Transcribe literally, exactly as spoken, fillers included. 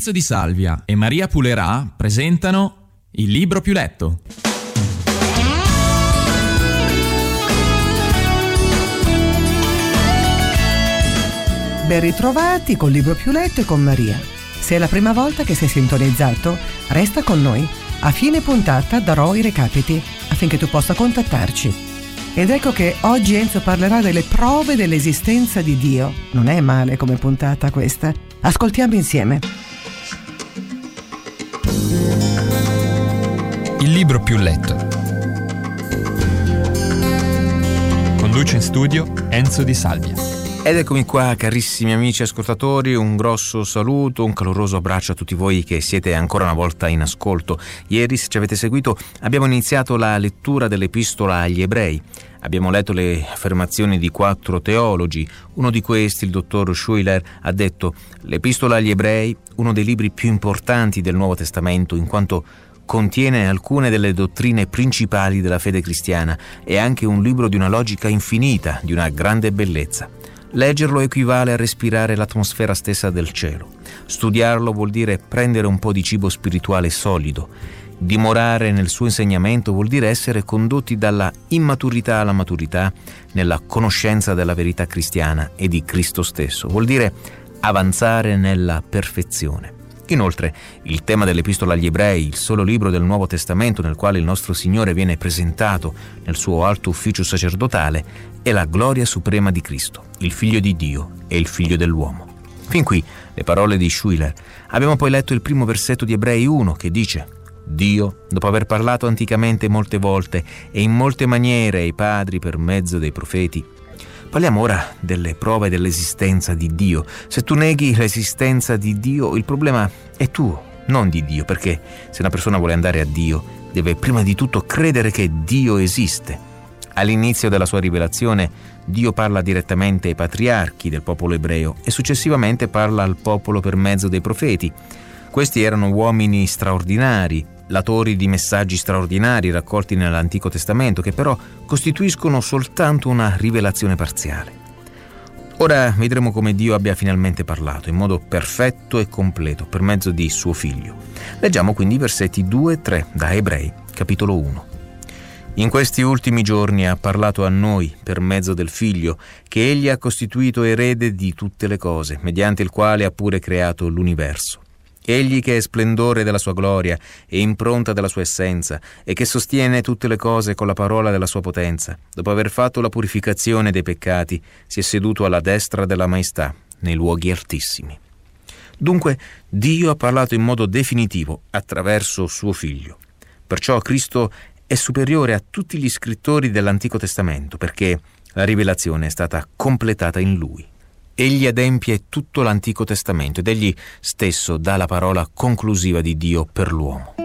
Enzo Di Salvia e Maria Pulerà presentano Il libro più letto. Ben ritrovati col libro più letto e con Maria. Se è la prima volta che sei sintonizzato, resta con noi. A fine puntata darò i recapiti affinché tu possa contattarci. Ed ecco che oggi Enzo parlerà delle prove dell'esistenza di Dio. Non è male come puntata questa. Ascoltiamo insieme. Il libro più letto. Conduce in studio Enzo Di Salvia. Ed eccomi qua, carissimi amici ascoltatori, un grosso saluto, un caloroso abbraccio a tutti voi che siete ancora una volta in ascolto. Ieri, se ci avete seguito, abbiamo iniziato la lettura dell'Epistola agli Ebrei. Abbiamo letto le affermazioni di quattro teologi. Uno di questi, il dottor Schuller, ha detto: l'Epistola agli Ebrei, uno dei libri più importanti del Nuovo Testamento, in quanto contiene alcune delle dottrine principali della fede cristiana, e anche un libro di una logica infinita, di una grande bellezza. Leggerlo equivale a respirare l'atmosfera stessa del cielo. Studiarlo vuol dire prendere un po' di cibo spirituale solido. Dimorare nel suo insegnamento vuol dire essere condotti dalla immaturità alla maturità nella conoscenza della verità cristiana e di Cristo stesso. Vuol dire avanzare nella perfezione. Inoltre, il tema dell'Epistola agli Ebrei, il solo libro del Nuovo Testamento nel quale il nostro Signore viene presentato nel suo alto ufficio sacerdotale, è la gloria suprema di Cristo, il Figlio di Dio e il Figlio dell'uomo. Fin qui le parole di Schuller. Abbiamo poi letto il primo versetto di Ebrei uno che dice: Dio, dopo aver parlato anticamente molte volte e in molte maniere ai padri per mezzo dei profeti. Parliamo ora delle prove dell'esistenza di Dio. Se tu neghi l'esistenza di Dio, il problema è tuo, non di Dio, perché se una persona vuole andare a Dio, deve prima di tutto credere che Dio esiste. All'inizio della sua rivelazione, Dio parla direttamente ai patriarchi del popolo ebreo e successivamente parla al popolo per mezzo dei profeti. Questi erano uomini straordinari, latori di messaggi straordinari raccolti nell'Antico Testamento, che però costituiscono soltanto una rivelazione parziale. Ora vedremo come Dio abbia finalmente parlato in modo perfetto e completo per mezzo di suo Figlio. Leggiamo quindi i versetti due e tre da Ebrei, capitolo uno. In questi ultimi giorni ha parlato a noi per mezzo del Figlio, che Egli ha costituito erede di tutte le cose, mediante il quale ha pure creato l'universo. Egli che è splendore della sua gloria e impronta della sua essenza, e che sostiene tutte le cose con la parola della sua potenza, dopo aver fatto la purificazione dei peccati, si è seduto alla destra della maestà, nei luoghi altissimi. Dunque, Dio ha parlato in modo definitivo attraverso suo Figlio. Perciò Cristo è superiore a tutti gli scrittori dell'Antico Testamento, perché la rivelazione è stata completata in Lui. Egli adempie tutto l'Antico Testamento ed egli stesso dà la parola conclusiva di Dio per l'uomo.